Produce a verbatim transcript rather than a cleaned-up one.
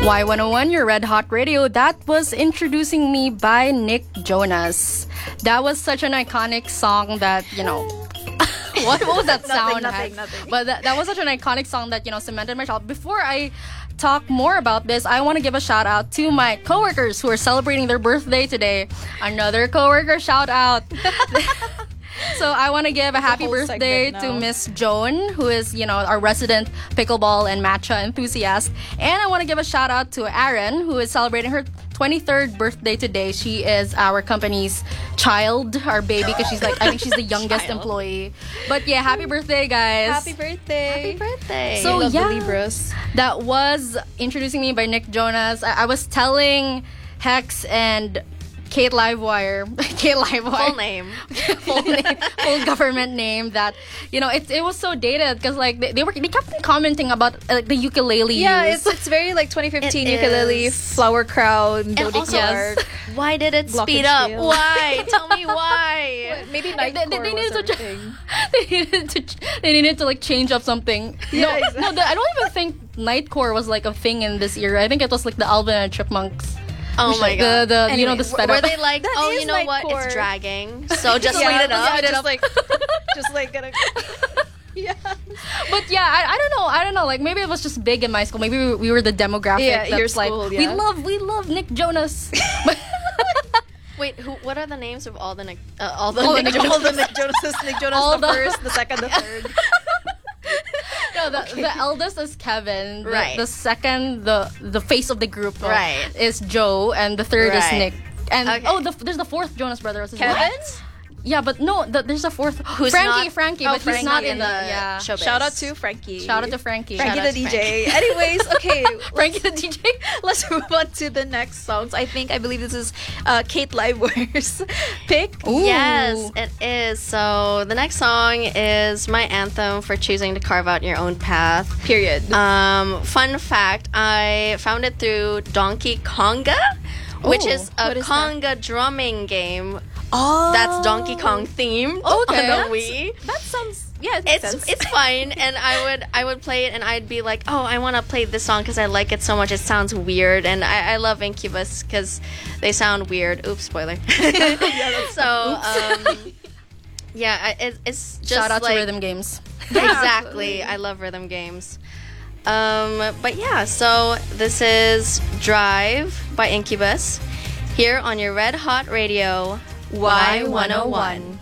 Y one oh one, your Red Hot Radio. That was Introducing Me by Nick Jonas. That was such an iconic song that, you know... what, what was that sound? nothing, nothing, nothing. But that, that was such an iconic song that, you know, cemented my childhood. Before I talk more about this, I want to give a shout out to my coworkers who are celebrating their birthday today. Another coworker shout out. So I want to give a happy birthday to Miss Joan, who is, you know, our resident pickleball and matcha enthusiast. And I want to give a shout out to Aaron, who is celebrating her twenty-third birthday today. She is our company's child, our baby, because she's like, I think she's the youngest employee. But yeah, happy birthday, guys. Happy birthday. Happy birthday. So Love yeah, the Libras. that was Introducing Me by Nick Jonas. I, I was telling Hex and Kate Livewire, Kate Livewire, Full name. full name, full government name. That, you know, it it was so dated because like they, they were they kept commenting about uh, like the ukulele. Yeah, use. it's it's very like twenty fifteen It ukulele, is. flower crown, And Dodie also, Clark. why did it Glockenspiel. speed up? Why? Tell me why. Maybe They- Nightcore they, they was needed to everything. they needed to they needed to like change up something. Yeah, no, exactly. no, the, I don't even think Nightcore was like a thing in this era. I think it was like the Alvin and Chipmunks. Oh my god. The the you know Anyway, the sped Were up. they like, That oh, is you know what? Nightcore. It's dragging. So just Yeah, speed it up. yeah, Speed it just up. like, just like gonna. Yeah. But yeah, I, I don't know. I don't know. Like maybe it was just big in my school. Maybe we, we were the demographic. Yeah, that's your like school, we yeah. love we love Nick Jonas. Wait, who? What are the names of all the Nick? Uh, all the All the Nick Nick All Jonas? the Nick Jonas, Nick Jonas, All the, the- first, the second, the third. no, the, the eldest is Kevin. The, Right. The second, the the face of the group, uh, Right. is Joe, and the third is Right. Nick. And Okay. oh, the, there's the fourth Jonas brother. What's his name? Kevin? Yeah, but no, the, there's a fourth. Who's Frankie, not- Frankie, oh, but he's not Frankie in the in the yeah. showbiz. Shout out to Frankie. Shout out to Frankie. Frankie Shout the out to D J. Anyways, okay, Frankie the D J. let's move on to the next songs. I think I believe this is uh, Kate Livewire's pick. Ooh. Yes, it is. So the next song is my anthem for choosing to carve out your own path. Period. Um, fun fact: I found it through Donkey Konga, which Oh, is a what is that? conga drumming game Oh, that's Donkey Kong themed Okay. on the That's- Wii. That sounds yeah. It makes It's sense. it's fine, and I would I would play it, and I'd be like, oh, I want to play this song because I like it so much. It sounds weird, and I, I love Incubus because they sound weird. Oops, spoiler. so um, yeah, I, it, it's just Shout out like, to Rhythm Games. Exactly, I love rhythm games. Um, but yeah, so this is Drive by Incubus here on your Red Hot Radio Y one oh one.